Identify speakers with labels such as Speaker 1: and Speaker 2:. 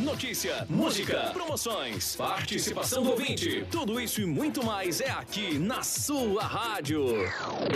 Speaker 1: notícia, música, promoções, participação do ouvinte. Tudo isso e muito mais é aqui na sua rádio.